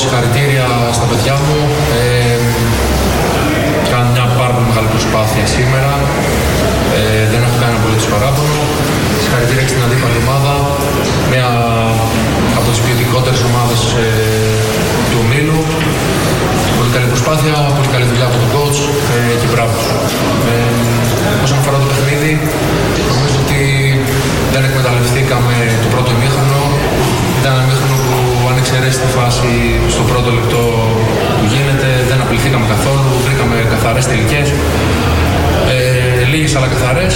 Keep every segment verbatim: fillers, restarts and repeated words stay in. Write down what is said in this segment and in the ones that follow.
συγχαρητήρια στα παιδιά μου. Ε, Κάνουν μια πάρα πολύ μεγάλη προσπάθεια σήμερα. Ε, δεν έχω κάνει απολύτως παράπονο. Συγχαρητήρια και στην αντίπαλη ομάδα. Μια από τις ποιοτικότερες ομάδες ε, του ομίλου. Πολύ καλή προσπάθεια, πολύ καλή δουλειά από τον coach ε, και μπράβο τους. Ε, όσον αφορά το παιχνίδι, νομίζω ότι δεν εκμεταλλευτήκαμε το πρώτο ημίχρονο. Ήταν ένα ημίχρονο που αν εξαιρέσει τη φάση στο πρώτο λεπτό που γίνεται, δεν απειληθήκαμε καθόλου, βρήκαμε καθαρές τελικές, ε, λίγες αλλά καθαρές.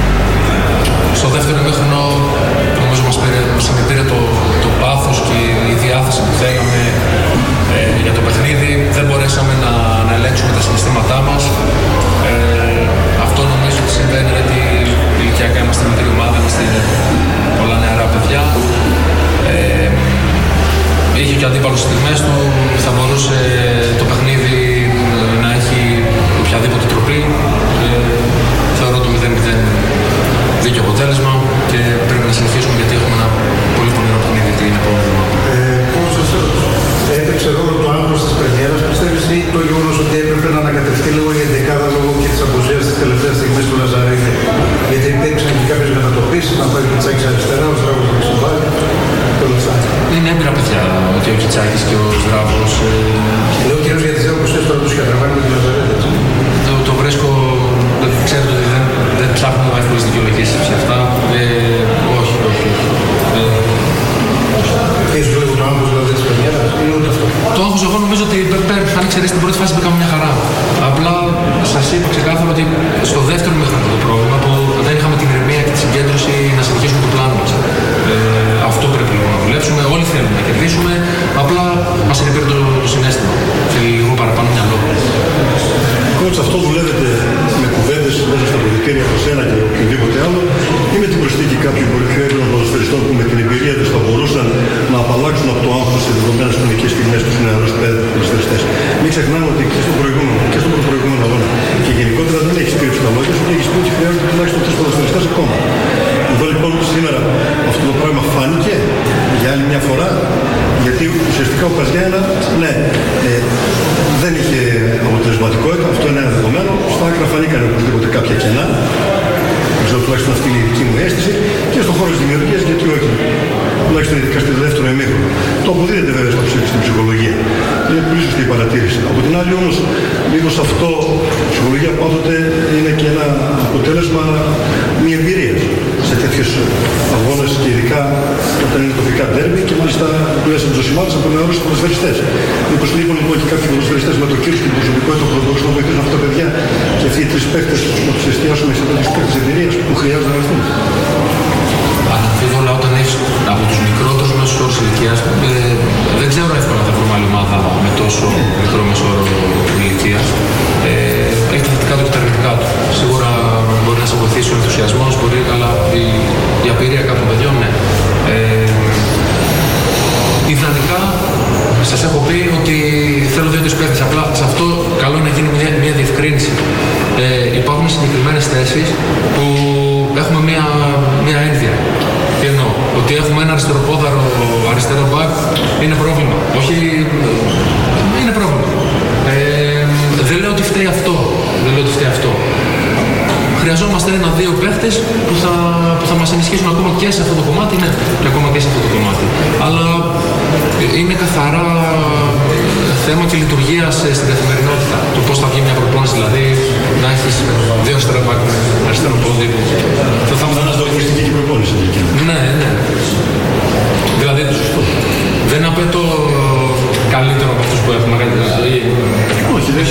Στο δεύτερο ημίχρονο νομίζω μας πήρε, μας πήρε το, το πάθος και η διάθεση που θέλαμε ε, για το παιχνίδι. Δεν μπορέσαμε να, να ελέγξουμε τα συναισθήματά μας. Ε, αυτό νομίζω ότι συμβαίνει γιατί ηλικιακά είμαστε μικρή ομάδα, είμαστε πολλά νεαρά παιδιά. Ε, είχε και αντίπαλους στιγμές του, θα μπορούσε το παιχνίδι να έχει οποιαδήποτε τροπή. Ε, θεωρώ το μηδέν μηδέν δίκαιο αποτέλεσμα και πρέπει να συνεχίσουμε γιατί έχουμε ένα πολύ πονηρό παιχνίδι την επόμενη εβδομάδα. Πώς σας έπαιξε ρόλο το άγχος της πρεμιέρας, πιστεύεις ή το γεγονός ότι έπρεπε να ανακατευτεί λίγο η ενδεκάδα λόγω και της απουσίας της τελευταίας στιγμής του Λαζαρίδη? Γιατί υπήρξαν και κάποιες μετατοπίσεις, να πάει ο Κιτσάκης αριστερά, ο Στράβος να συμβάλλει και όλα αυτά. Είναι έμπειρα παιδιά ότι ο Κιτσάκης και ο Στράβος. Ε... Λέω κυρίως για τις δύο απουσίες τώρα τους κατραβάνει με τον Λαζαρίδη. Το, το βρίσκω, ξέρετε ότι δεν, δεν ψάχνω εύκολες δικαιολογήσεις σε αυτά. Ε, όχι, όχι. Ε, Έχεις λίγο το άγχος δηλαδή της πρεμιέρας ή ούτε αυτό? Το άγχος εγώ νομίζω ότι αν εξαιρέσει την πρώτη φάση μπήκαμε μια χαρά. Απλά σας είπα ξεκάθαρα ότι στο δεύτερο μήχρονο το πρόβλημα που δεν είχαμε την ηρεμία και τη συγκέντρωση να συνεχίσουμε το πλάνο μας. Ε, αυτό πρέπει λίγο να δουλέψουμε. Όλοι θέλουμε να κερδίσουμε. Απλά μας ενεπήρε το, το συναίσθημα. Θέλει λίγο παραπάνω μυαλό. Κότς, αυτό δουλεύετε με κουβέντες μέσα στα αποδυτήρια από σένα και οποιοδήποτε άλλο ή με την προσθήκη κάποιων πολύ πιο έμπειρων ποδοσφαιριστών που με την εμπειρία τους θα μπορούσαν να απαλλάξουν από το άγχος σε δεδομένες χρονικές στιγμές τους νεαρούς ποδοσφαιριστές? Μην ξεχνάμε ότι και στον προηγούμενο, και στον προηγούμενο αγώνα και γενικότερα δεν έχεις κρύψει τα λόγια σου και έχεις πει ότι χρειάζονται τουλάχιστον τρεις ποδοσφαιριστές ακόμα. Εδώ λοιπόν σήμερα αυτό το πράγμα φάνηκε για άλλη μια φορά, γιατί ουσιαστικά ο Παζιάνα, ναι, ε, δεν είχε αποτελεσματικότητα, αυτό είναι ένα δεδομένο. Στα άκρα φανήκαν οπωσδήποτε κάποια κενά. Ξέρω τουλάχιστον αυτή είναι η δική μου αίσθηση. Και στον χώρο της δημιουργίας, γιατί όχι. Τουλάχιστον ειδικά στο δεύτερο ημίχρονο. Το αποδίδεται βέβαια στο ψήφι στην ψυχολογία. Είναι πολύ σωστή η παρατήρηση. Από την άλλη όμως, μήπως αυτό η ψυχολογία πάντοτε είναι και ένα αποτέλεσμα μη εμπειρίας σε τέτοιους αγώνες και ειδικά όταν είναι τοπικά ντέρμπι και μάλιστα που λες από τους Ζωσιμάδες από νεαρούς ποδοσφαιριστές. Μήπως λείπουν λοιπόν και κάποιοι ποδοσφαιριστές με το κύριο και την προσωπικότητα που μπορούσαν να βοηθήσουν αυτά τα παιδιά και αυτοί οι τρεις παίκτες να τους εστιάσουμε σε τέτοιους παίκτες εμπειρίας που χρειάζονται να έρθουν? Αναμφίβολα όταν έχεις από τους μικρότερους μέσους όρους ηλικίας, ε, δεν ξέρω εύκολα να θα βρούμε άλλη ομάδα με τόσο μικρό μέσο όρο ηλικίας. Ε, έχει τα θετικά του και τα αρνητικά του. Σίγουρα μπορεί να σε βοηθήσει ο ενθουσιασμός, μπορεί, αλλά η, η απειρία κάποιων παιδιών, ναι. Ε, ιδανικά, σας έχω πει ότι θέλω δύο-τρεις παίκτες. Απλά σε αυτό καλό είναι να γίνει μια, μια διευκρίνηση. Ε, υπάρχουν συγκεκριμένες θέσεις που έχουμε μια, μια ένδυα. Τι εννοώ, ότι έχουμε ένα αριστεροπόδαρο αριστερό μπακ είναι πρόβλημα. Όχι, είναι πρόβλημα. Ε, δεν λέω ότι φταίει αυτό. Δεν λέω ότι φταίει αυτό. Χρειαζόμαστε ένα-δύο παίχτες που θα, που θα μας ενισχύσουν ακόμα και σε αυτό το κομμάτι, ναι, και ακόμα και σε αυτό το κομμάτι. Αλλά είναι καθαρά θέμα και λειτουργίας στην καθημερινότητα. Το πώς θα βγει μια προπόνηση, δηλαδή να έχεις δύο αριστερά μπακ με αριστερό πόδι. Θα θα ήταν αναζωογραφιστική και προπόνηση. Ναι, ναι,